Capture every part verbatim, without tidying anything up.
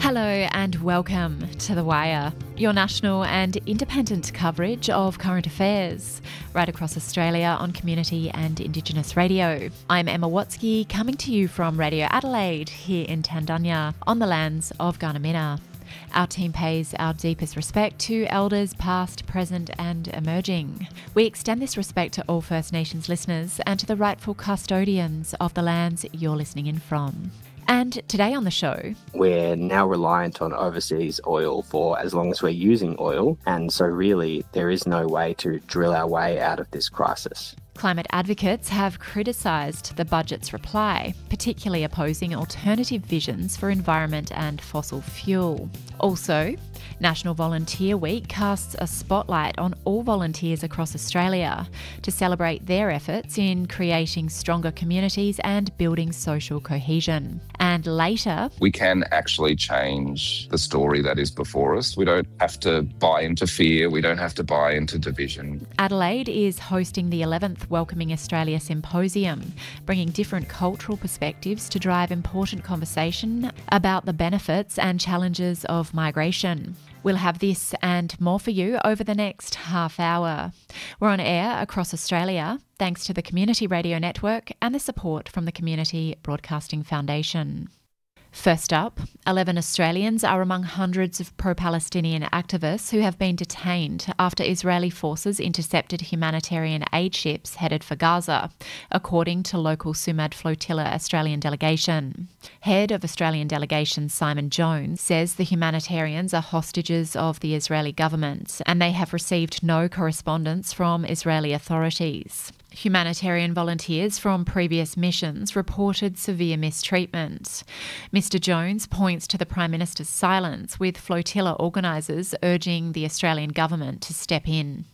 Hello and welcome to The Wire, your national and independent coverage of current affairs, right across Australia on community and Indigenous radio. I'm Emma Watsky, coming to you from Radio Adelaide here in Tandanya on the lands of Gunditjmara. Our team pays our deepest respect to elders past, present and emerging. We extend this respect to all First Nations listeners and to the rightful custodians of the lands you're listening in from. And today on the show, we're now reliant on overseas oil for as long as we're using oil, and so really there is no way to drill our way out of this crisis. Climate advocates have criticised the budget's reply, particularly opposing alternative visions for environment and fossil fuel. Also, National Volunteer Week casts a spotlight on all volunteers across Australia to celebrate their efforts in creating stronger communities and building social cohesion. And later, we can actually change the story that is before us. We don't have to buy into fear. We don't have to buy into division. Adelaide is hosting the eleventh Welcoming Australia Symposium, bringing different cultural perspectives to drive important conversation about the benefits and challenges of migration. We'll have this and more for you over the next half hour. We're on air across Australia, thanks to the Community Radio Network and the support from the Community Broadcasting Foundation. First up, eleven Australians are among hundreds of pro-Palestinian activists who have been detained after Israeli forces intercepted humanitarian aid ships headed for Gaza, according to local Sumad Flotilla Australian delegation. Head of Australian delegation Simon Jones says the humanitarians are hostages of the Israeli government and they have received no correspondence from Israeli authorities. Humanitarian volunteers from previous missions reported severe mistreatment. Mister Jones points to the Prime Minister's silence, with flotilla organisers urging the Australian government to step in.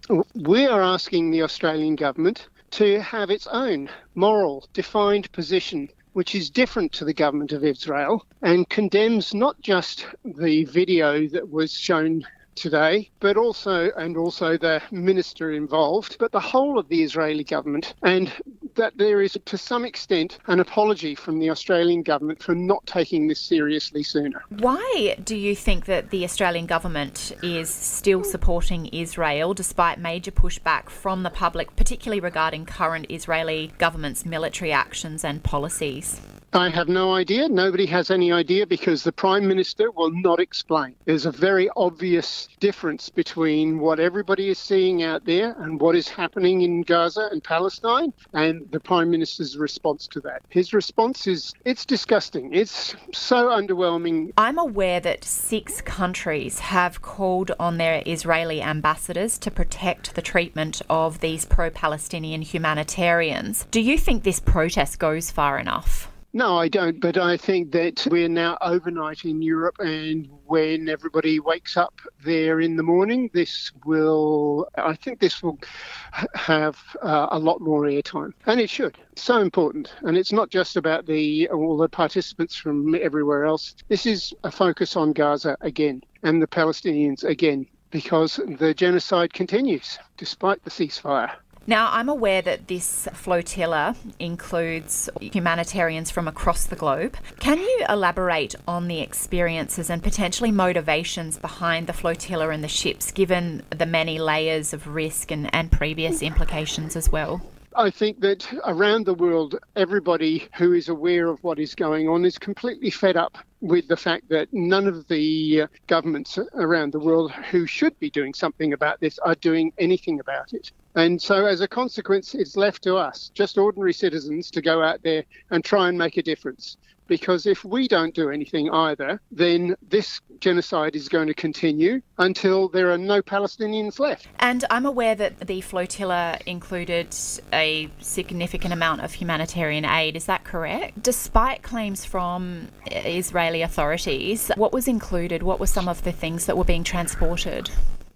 We are asking the Australian government to have its own moral, defined position, which is different to the government of Israel and condemns not just the video that was shown today, but also, and also the minister involved, but the whole of the Israeli government, and that there is to some extent an apology from the Australian government for not taking this seriously sooner. Why do you think that the Australian government is still supporting Israel despite major pushback from the public, particularly regarding current Israeli government's military actions and policies? I have no idea. Nobody has any idea because the Prime Minister will not explain. There's a very obvious difference between what everybody is seeing out there and what is happening in Gaza and Palestine and the Prime Minister's response to that. His response is, it's disgusting. It's so underwhelming. I'm aware that six countries have called on their Israeli ambassadors to protect the treatment of these pro-Palestinian humanitarians. Do you think this protest goes far enough? No, I don't, but I think that we're now overnight in Europe, and when everybody wakes up there in the morning, this will, I think this will have uh, a lot more airtime, and it should. So important, and it's not just about the all the participants from everywhere else. This is a focus on Gaza again, and the Palestinians again, because the genocide continues despite the ceasefire. Now, I'm aware that this flotilla includes humanitarians from across the globe. Can you elaborate on the experiences and potentially motivations behind the flotilla and the ships, given the many layers of risk and, and previous implications as well? I think that around the world, everybody who is aware of what is going on is completely fed up with the fact that none of the governments around the world who should be doing something about this are doing anything about it. And so as a consequence, it's left to us, just ordinary citizens, to go out there and try and make a difference. Because if we don't do anything either, then this genocide is going to continue until there are no Palestinians left. And I'm aware that the flotilla included a significant amount of humanitarian aid. Is that correct? Despite claims from Israeli authorities, what was included? What were some of the things that were being transported?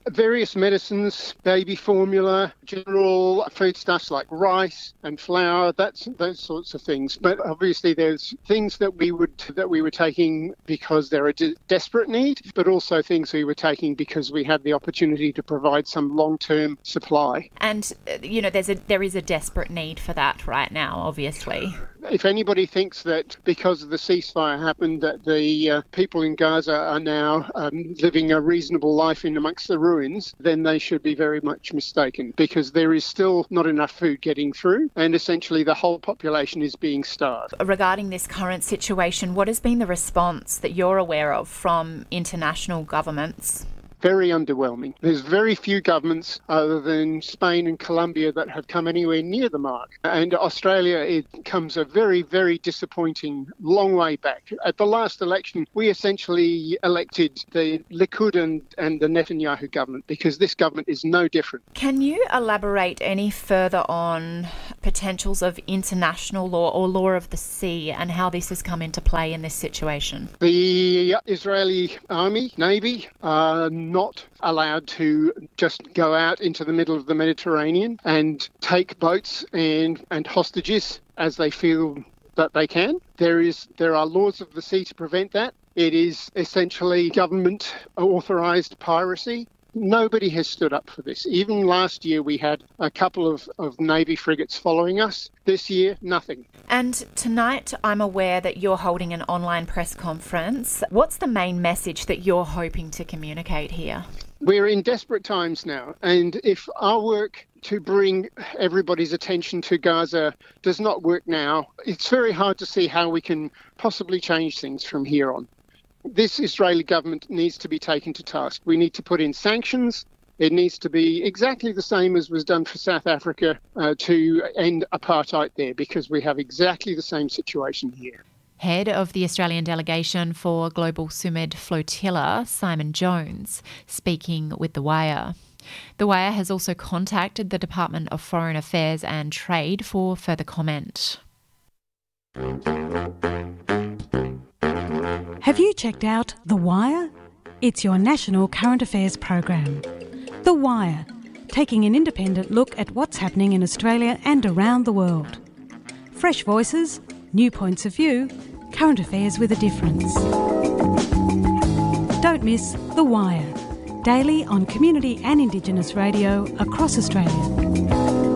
various medicines, baby formula, general foodstuffs like rice and flour, that's those sorts of things. But obviously there's things that we would that we were taking because they're a de- desperate need, but also things we were taking because we had the opportunity to provide some long-term supply. And, you know, there's a there is a desperate need for that right now, obviously. If anybody thinks that because the ceasefire happened that the uh, people in Gaza are now um, living a reasonable life in amongst the ruins, then they should be very much mistaken, because there is still not enough food getting through, and essentially the whole population is being starved. Regarding this current situation, what has been the response that you're aware of from international governments? Very underwhelming. There's very few governments other than Spain and Colombia that have come anywhere near the mark. And Australia, it comes a very, very disappointing long way back. At the last election, we essentially elected the Likud and, and the Netanyahu government, because this government is no different. Can you elaborate any further on potentials of international law or law of the sea and how this has come into play in this situation? The Israeli army, navy, are not allowed to just go out into the middle of the Mediterranean and take boats and, and hostages as they feel that they can. There is there are laws of the sea to prevent that. It is essentially government authorised piracy. Nobody has stood up for this. Even last year we had a couple of, of Navy frigates following us. This year, nothing. And tonight I'm aware that you're holding an online press conference. What's the main message that you're hoping to communicate here? We're in desperate times now, and if our work to bring everybody's attention to Gaza does not work now, it's very hard to see how we can possibly change things from here on. This Israeli government needs to be taken to task. We need to put in sanctions. It needs to be exactly the same as was done for South Africa uh, to end apartheid there, because we have exactly the same situation here. Head of the Australian delegation for Global Sumed Flotilla, Simon Jones, speaking with The Wire. The Wire has also contacted the Department of Foreign Affairs and Trade for further comment. Have you checked out The Wire? It's your national current affairs program. The Wire, taking an independent look at what's happening in Australia and around the world. Fresh voices, new points of view, current affairs with a difference. Don't miss The Wire, daily on community and Indigenous radio across Australia.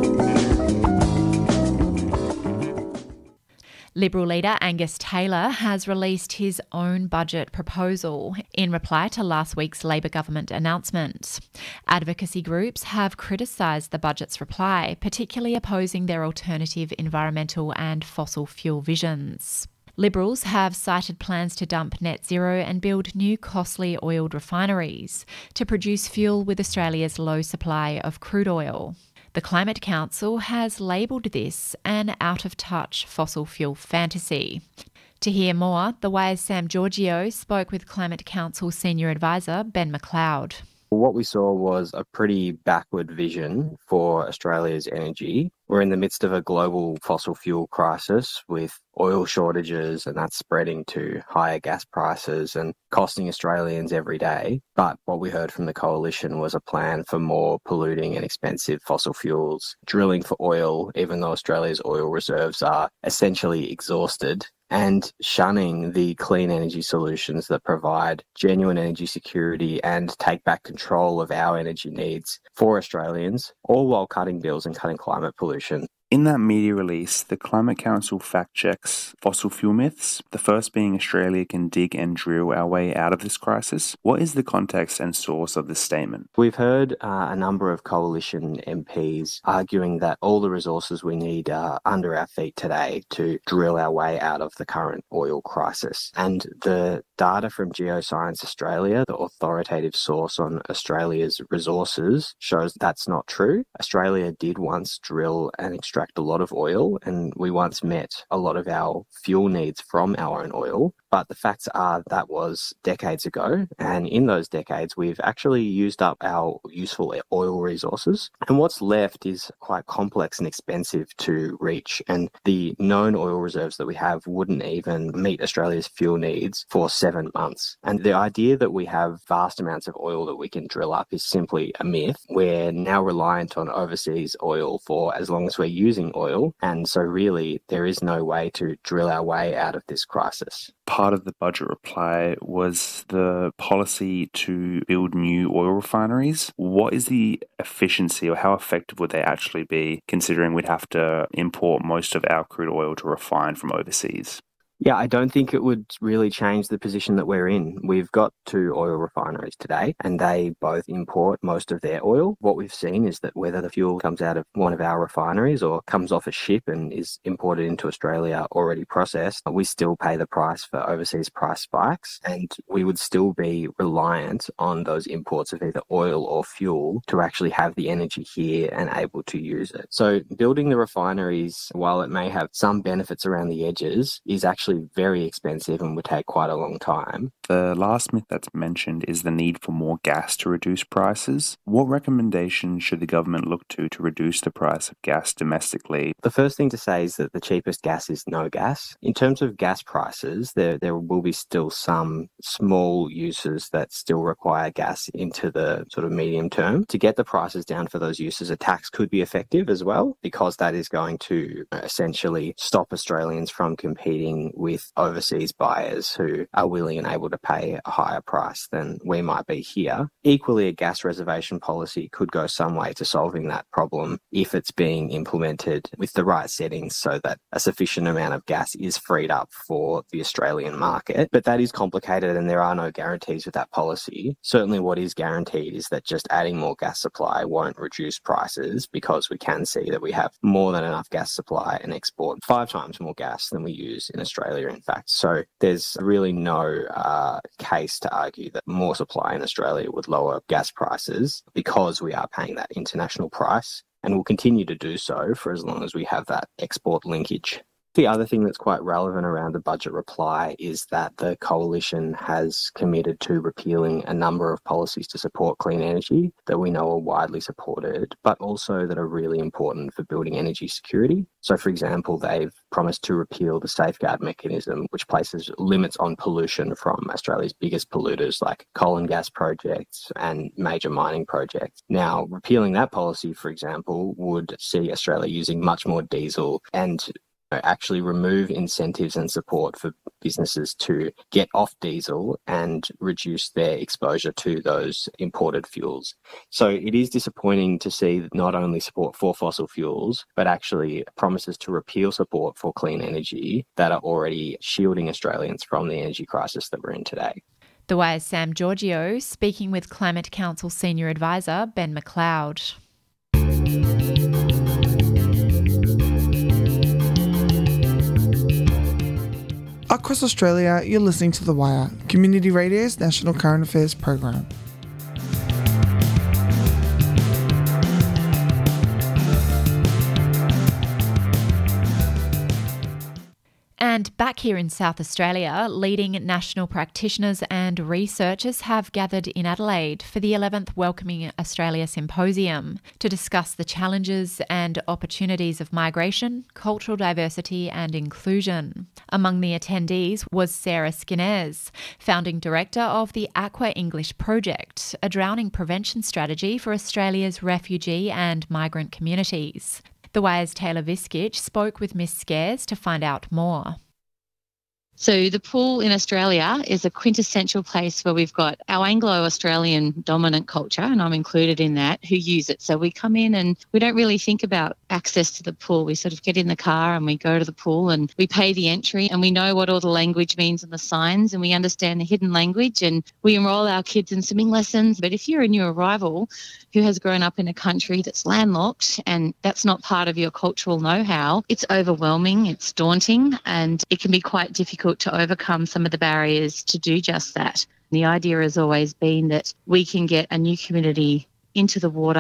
Liberal leader Angus Taylor has released his own budget proposal in reply to last week's Labor government announcement. Advocacy groups have criticised the budget's reply, particularly opposing their alternative environmental and fossil fuel visions. Liberals have cited plans to dump net zero and build new costly oiled refineries to produce fuel with Australia's low supply of crude oil. The Climate Council has labelled this an out-of-touch fossil fuel fantasy. To hear more, The Wire's Sam Giorgio spoke with Climate Council Senior Advisor Ben McLeod. What we saw was a pretty backward vision for Australia's energy. We're in the midst of a global fossil fuel crisis with oil shortages, and that's spreading to higher gas prices and costing Australians every day. But what we heard from the coalition was a plan for more polluting and expensive fossil fuels, drilling for oil, even though Australia's oil reserves are essentially exhausted, and shunning the clean energy solutions that provide genuine energy security and take back control of our energy needs for Australians, all while cutting bills and cutting climate pollution. In that media release, the Climate Council fact-checks fossil fuel myths, the first being Australia can dig and drill our way out of this crisis. What is the context and source of this statement? We've heard uh, a number of coalition M Ps arguing that all the resources we need are under our feet today to drill our way out of the current oil crisis. And the data from Geoscience Australia, the authoritative source on Australia's resources, shows that's not true. Australia did once drill and extract a lot of oil, and we once met a lot of our fuel needs from our own oil. But the facts are that was decades ago. And in those decades, we've actually used up our useful oil resources. And what's left is quite complex and expensive to reach. And the known oil reserves that we have wouldn't even meet Australia's fuel needs for seven months. And the idea that we have vast amounts of oil that we can drill up is simply a myth. We're now reliant on overseas oil for as long as we're using oil. And so really, there is no way to drill our way out of this crisis. Part of the budget reply was the policy to build new oil refineries. What is the efficiency, or how effective would they actually be, considering we'd have to import most of our crude oil to refine from overseas? Yeah, I don't think it would really change the position that we're in. We've got two oil refineries today, and they both import most of their oil. What we've seen is that whether the fuel comes out of one of our refineries or comes off a ship and is imported into Australia already processed, we still pay the price for overseas price spikes, and we would still be reliant on those imports of either oil or fuel to actually have the energy here and able to use it. So building the refineries, while it may have some benefits around the edges, is actually very expensive and would take quite a long time. The last myth that's mentioned is the need for more gas to reduce prices. What recommendations should the government look to to reduce the price of gas domestically? The first thing to say is that the cheapest gas is no gas. In terms of gas prices, there, there will be still some small uses that still require gas into the sort of medium term. To get the prices down for those uses, a tax could be effective as well, because that is going to essentially stop Australians from competing with overseas buyers who are willing and able to pay a higher price than we might be here. Equally, a gas reservation policy could go some way to solving that problem if it's being implemented with the right settings so that a sufficient amount of gas is freed up for the Australian market. But that is complicated and there are no guarantees with that policy. Certainly what is guaranteed is that just adding more gas supply won't reduce prices, because we can see that we have more than enough gas supply and export five times more gas than we use in Australia. In fact. So there's really no uh, case to argue that more supply in Australia would lower gas prices, because we are paying that international price and will continue to do so for as long as we have that export linkage. The other thing that's quite relevant around the budget reply is that the coalition has committed to repealing a number of policies to support clean energy that we know are widely supported, but also that are really important for building energy security. So, for example, they've promised to repeal the safeguard mechanism, which places limits on pollution from Australia's biggest polluters like coal and gas projects and major mining projects. Now, repealing that policy, for example, would see Australia using much more diesel and actually remove incentives and support for businesses to get off diesel and reduce their exposure to those imported fuels. So it is disappointing to see not only support for fossil fuels, but actually promises to repeal support for clean energy that are already shielding Australians from the energy crisis that we're in today. The Wire's Sam Giorgio speaking with Climate Council Senior Advisor Ben McLeod. Across Australia, you're listening to The Wire, Community Radio's national current affairs program. And back here in South Australia, leading national practitioners and researchers have gathered in Adelaide for the eleventh Welcoming Australia Symposium to discuss the challenges and opportunities of migration, cultural diversity and inclusion. Among the attendees was Sarah Skinners, founding director of the Aqua English Project, a drowning prevention strategy for Australia's refugee and migrant communities. The Wire's Taylor Viskich spoke with Miss Scares to find out more. So the pool in Australia is a quintessential place where we've got our Anglo-Australian dominant culture, and I'm included in that, who use it. So we come in and we don't really think about access to the pool. We sort of get in the car and we go to the pool and we pay the entry and we know what all the language means and the signs, and we understand the hidden language, and we enrol our kids in swimming lessons. But if you're a new arrival who has grown up in a country that's landlocked and that's not part of your cultural know-how, it's overwhelming, it's daunting, and it can be quite difficult to overcome some of the barriers to do just that. The idea has always been that we can get a new community into the water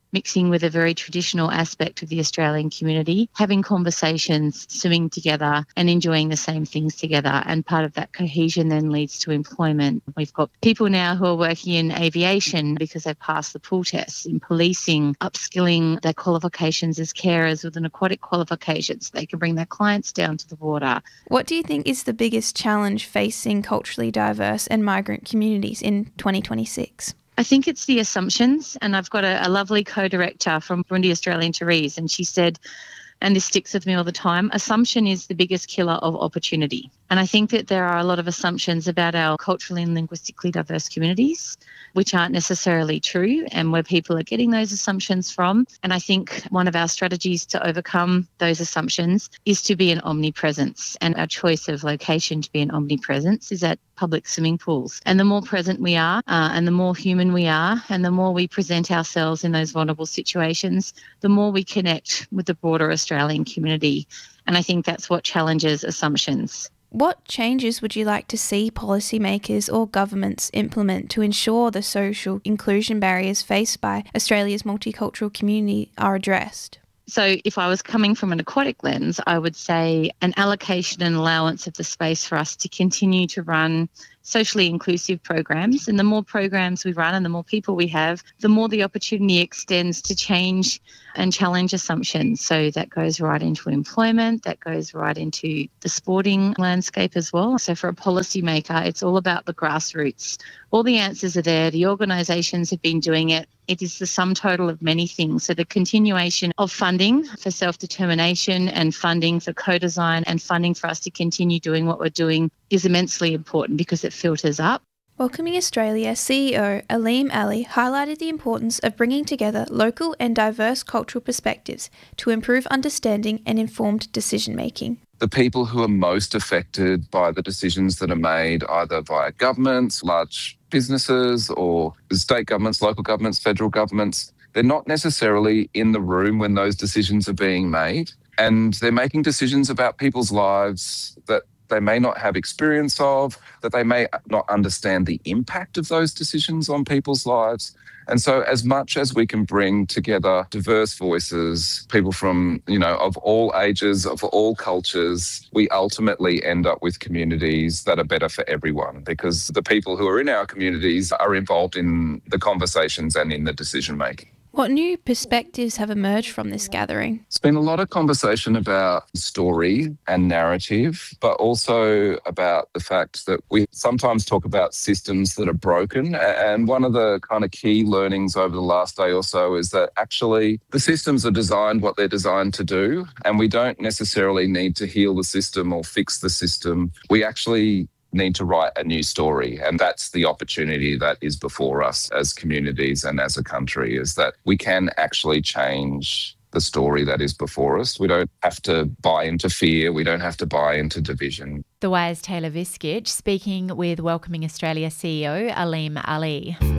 mixing with a very traditional aspect of the Australian community, having conversations, swimming together and enjoying the same things together. And part of that cohesion then leads to employment. We've got people now who are working in aviation because they've passed the pool tests, in policing, upskilling their qualifications as carers with an aquatic qualification so they can bring their clients down to the water. What do you think is the biggest challenge facing culturally diverse and migrant communities in twenty twenty-six? I think it's the assumptions, and I've got a, a lovely co-director from Burundi Australian, Therese, and she said, and this sticks with me all the time, assumption is the biggest killer of opportunity. And I think that there are a lot of assumptions about our culturally and linguistically diverse communities, which aren't necessarily true, and where people are getting those assumptions from. And I think one of our strategies to overcome those assumptions is to be an omnipresence. And our choice of location to be an omnipresence is at public swimming pools. And the more present we are, uh, and the more human we are, and the more we present ourselves in those vulnerable situations, the more we connect with the broader Australian community. And I think that's what challenges assumptions. What changes would you like to see policymakers or governments implement to ensure the social inclusion barriers faced by Australia's multicultural community are addressed? So if I was coming from an aquatic lens, I would say an allocation and allowance of the space for us to continue to run socially inclusive programs. And the more programs we run and the more people we have, the more the opportunity extends to change and challenge assumptions. So that goes right into employment, that goes right into the sporting landscape as well. So for a policymaker, it's all about the grassroots. All the answers are there. The organisations have been doing it. It is the sum total of many things. So the continuation of funding for self-determination and funding for co-design and funding for us to continue doing what we're doing is immensely important because it filters up. Welcoming Australia C E O Aleem Ali highlighted the importance of bringing together local and diverse cultural perspectives to improve understanding and informed decision-making. The people who are most affected by the decisions that are made either via governments, large businesses or state governments, local governments, federal governments, they're not necessarily in the room when those decisions are being made. And they're making decisions about people's lives that they may not have experience of, that they may not understand the impact of those decisions on people's lives. And so as much as we can bring together diverse voices, people from, you know, of all ages, of all cultures, we ultimately end up with communities that are better for everyone because the people who are in our communities are involved in the conversations and in the decision making. What new perspectives have emerged from this gathering? It's been a lot of conversation about story and narrative, but also about the fact that we sometimes talk about systems that are broken. And one of the kind of key learnings over the last day or so is that actually the systems are designed what they're designed to do, and we don't necessarily need to heal the system or fix the system. We actually need to write a new story. And that's the opportunity that is before us as communities and as a country, is that we can actually change the story that is before us. We don't have to buy into fear. We don't have to buy into division. The Wire's Taylor Viskich speaking with Welcoming Australia C E O Aleem Ali.